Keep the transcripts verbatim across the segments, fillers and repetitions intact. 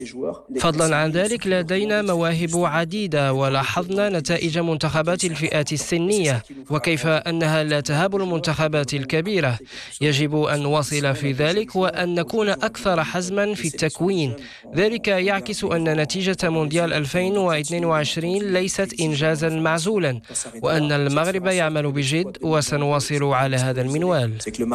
فضلا عن ذلك لدينا مواهب عديدة، ولاحظنا نتائج منتخبات الفئات السنية وكيف أنها لا تهاب المنتخبات الكبيرة. يجب أن نواصل في ذلك وأن نكون أكثر حزما في التكوين. ذلك يعكس أن نتيجة مونديال ألفين واثنين وعشرين ليست إنجازا معزولا، وأن المغرب يعمل بجد وسنواصل على هذا المنوال.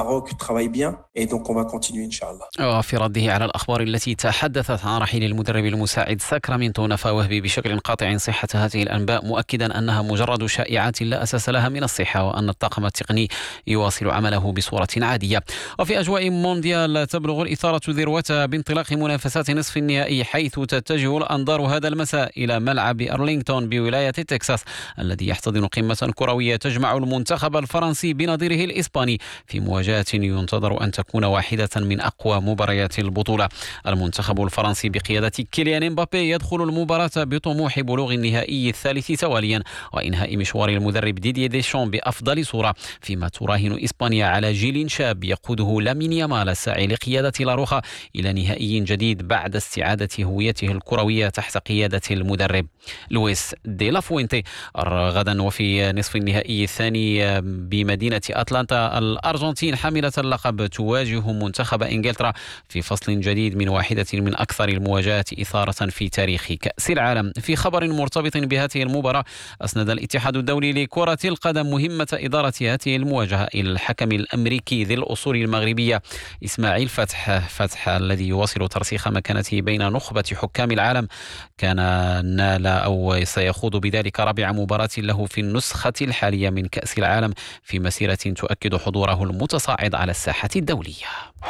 وفي رده على الأخبار التي تحدثت عن رحيل المدرب المساعد ساكرامنتو، نفى وهبي بشكل قاطع صحة هذه الأنباء، مؤكدا أنها مجرد شائعات لا أساس لها من الصحة، وأن الطاقم التقني يواصل عمله بصورة عادية. وفي أجواء مونديال تبلغ الإثارة ذروتها بانطلاق منافسات نصف النهائي، حيث تتجه الأنظار هذا المساء إلى ملعب أرلينغتون بولاية تكساس، الذي يحتضن قمة كروية تجمع المنتخب الفرنسي بنظيره الإسباني في مواجهة ينتظر أن تكون واحدة من أقوى مباريات البطولة. المنتخب الفرنسي بقيادة كيليان امبابي يدخل المباراة بطموح بلوغ النهائي الثالث تواليا وإنهاء مشوار المدرب ديدييه ديشامب بأفضل صورة، فيما تراهن إسبانيا على جيل شاب يقوده لامين يامال الساعي لقيادة لاروخا إلى نهائي جديد بعد استعادة هويته الكروية تحت قيادة المدرب لويس دي لافوينتي. غدا وفي نصف النهائي الثاني بمدينة أتلانتا، الأرجنتين حاملة اللقب تواجه منتخب إنجلترا في فصل جديد من واحدة من أكثر المواجهات إثارة في تاريخ كأس العالم. في خبر مرتبط بهذه المباراة، أسند الاتحاد الدولي لكرة القدم مهمة إدارة هذه المواجهة إلى الحكم الأمريكي ذي الأصول المغربية إسماعيل فتح فتح الذي يواصل ترسيخ مكانته بين نخبة حكام العالم. كان نال أو سيخوض بذلك رابع مباراة له في النسخة الحالية من كأس العالم، في مسيرة تؤكد حضوره المتصاعد على الساحة الدولية.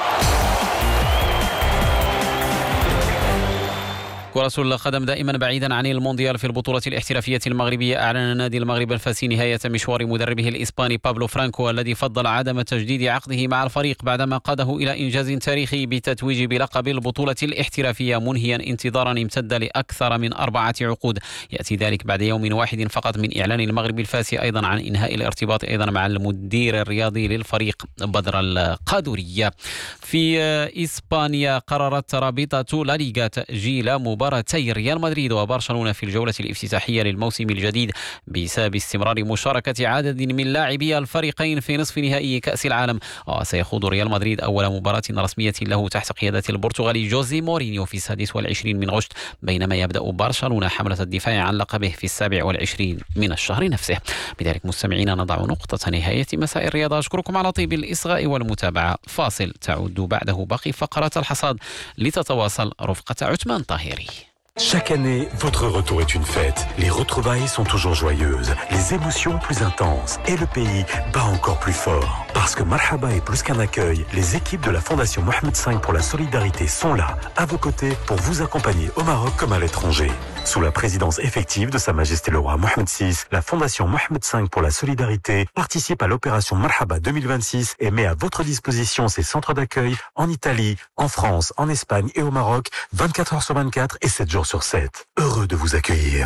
كرة القدم دائما بعيدا عن المونديال. في البطولة الاحترافية المغربية، أعلن نادي المغرب الفاسي نهاية مشوار مدربه الإسباني بابلو فرانكو، الذي فضل عدم تجديد عقده مع الفريق بعدما قاده إلى إنجاز تاريخي بتتويج بلقب البطولة الاحترافية، منهيا انتظارا امتد لأكثر من أربعة عقود. يأتي ذلك بعد يوم واحد فقط من إعلان المغرب الفاسي أيضا عن إنهاء الارتباط أيضا مع المدير الرياضي للفريق بدر القادورية. في إسبانيا، قررت رابطة لا ليغا تأجيل مباراة مباراتي ريال مدريد وبرشلونة في الجولة الافتتاحية للموسم الجديد بسبب استمرار مشاركة عدد من لاعبي الفريقين في نصف نهائي كأس العالم. وسيخوض ريال مدريد أول مباراة رسمية له تحت قيادة البرتغالي جوزي مورينيو في السادس والعشرين من غشت، بينما يبدأ برشلونة حملة الدفاع عن لقبه في السابع والعشرين من الشهر نفسه. بذلك مستمعينا نضع نقطة نهاية مساء الرياضة. أشكركم على طيب الإصغاء والمتابعة. فاصل تعود بعده باقي فقرات الحصاد لتتواصل رفقة عثمان طاهري. Chaque année, votre retour est une fête. Les retrouvailles sont toujours joyeuses, les émotions plus intenses et le pays bat encore plus fort. Parce que Marhaba est plus qu'un accueil, les équipes de la Fondation Mohamed cinq pour la solidarité sont là, à vos côtés, pour vous accompagner au Maroc comme à l'étranger. Sous la présidence effective de Sa Majesté le Roi Mohamed six, la Fondation Mohamed cinq pour la solidarité participe à l'opération Marhaba deux mille vingt-six et met à votre disposition ses centres d'accueil en Italie, en France, en Espagne et au Maroc, vingt-quatre heures sur vingt-quatre et sept jours sur sept. Heureux de vous accueillir.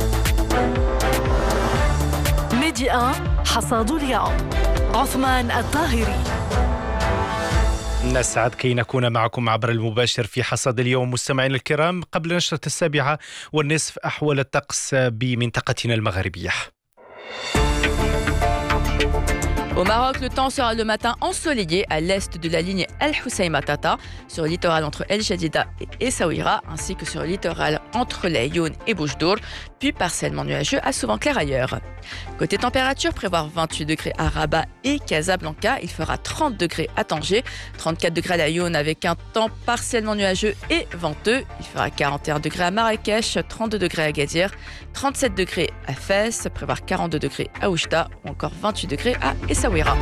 ميدي واحد حصاد اليوم عثمان الطاهري. نسعد كي نكون معكم عبر المباشر في حصاد اليوم. مستمعين الكرام، قبل نشرة السابعة والنصف أحوال الطقس بمنطقتنا المغربية. Au Maroc, le temps sera le matin ensoleillé à l'est de la ligne El Hoceima Tata, sur le littoral entre El Jadida et Essaouira, ainsi que sur le littoral entre l'Aïoun et Bouche-d'Or, puis partiellement nuageux à souvent clair ailleurs. Côté température, prévoir vingt-huit degrés à Rabat et Casablanca, il fera trente degrés à Tanger, trente-quatre degrés à l'Aïoun avec un temps partiellement nuageux et venteux, il fera quarante et un degrés à Marrakech, trente-deux degrés à Agadir, trente-sept degrés à Fès, prévoir quarante-deux degrés à Oujda ou encore vingt-huit degrés à Essaouira.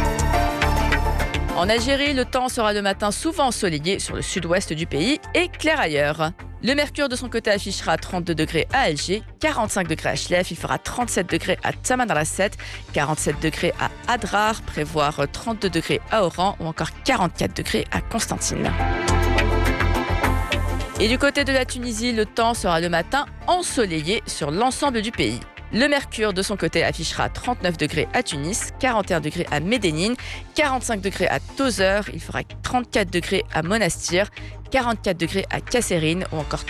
En Algérie, le temps sera le matin souvent ensoleillé sur le sud-ouest du pays et clair ailleurs. Le mercure de son côté affichera trente-deux degrés à Alger, quarante-cinq degrés à Chlef, il fera trente-sept degrés à Tamanrasset, quarante-sept degrés à Adrar, prévoir trente-deux degrés à Oran ou encore quarante-quatre degrés à Constantine. Et du côté de la Tunisie, le temps sera le matin ensoleillé sur l'ensemble du pays. Le mercure de son côté affichera trente-neuf degrés à Tunis, quarante et un degrés à Médénine, quarante-cinq degrés à Tozeur, il fera trente-quatre degrés à Monastir, quarante-quatre degrés à Kasserine ou encore